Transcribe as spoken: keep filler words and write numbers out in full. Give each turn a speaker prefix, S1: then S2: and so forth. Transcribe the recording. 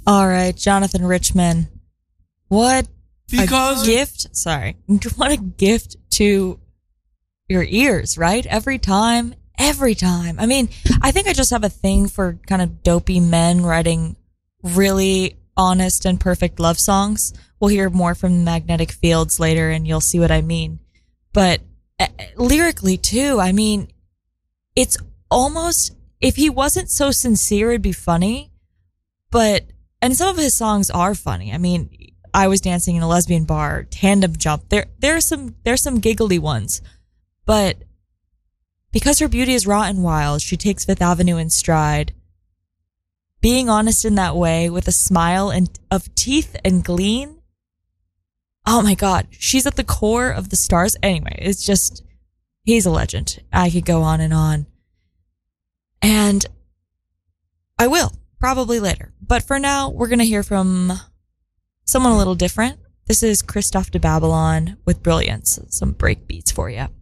S1: All right, Jonathan Richman. What
S2: Because
S1: a gift. Sorry. What a gift to your ears, right? Every time. Every time. I mean, I think I just have a thing for kind of dopey men writing really honest and perfect love songs. We'll hear more from Magnetic Fields later and you'll see what I mean. But uh, lyrically too, I mean, it's almost, if he wasn't so sincere, it'd be funny. But, and some of his songs are funny. I mean, I Was Dancing in a Lesbian Bar, Tandem Jump. There, there's some, there's some giggly ones. But because her beauty is raw and wild, she takes Fifth Avenue in stride. Being honest in that way with a smile and of teeth and gleam. Oh my God. She's at the core of the stars. Anyway, it's just, he's a legend. I could go on and on. And I will, probably later. But for now, we're going to hear from someone a little different. This is Christophe de Babylon with Brilliance. Some break beats for you.